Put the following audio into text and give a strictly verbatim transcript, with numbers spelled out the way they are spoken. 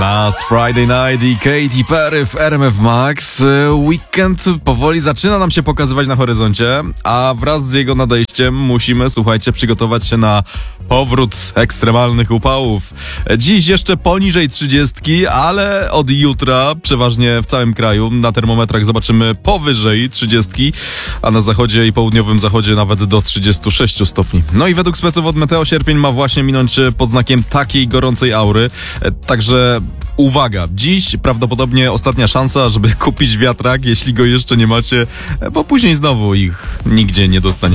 Nas Friday Night i Katy Perry w R M F Max. Weekend powoli zaczyna nam się pokazywać na horyzoncie, a wraz z jego nadejściem musimy, słuchajcie, przygotować się na powrót ekstremalnych upałów. Dziś jeszcze poniżej trzydziestki, ale od jutra przeważnie w całym kraju na termometrach zobaczymy powyżej trzydziestki, a na zachodzie i południowym zachodzie nawet do trzydziestu sześciu stopni. No i według speców od Meteo sierpień ma właśnie minąć pod znakiem takiej gorącej aury, także uwaga, dziś prawdopodobnie ostatnia szansa, żeby kupić wiatrak, jeśli go jeszcze nie macie, bo później znowu ich nigdzie nie dostaniecie.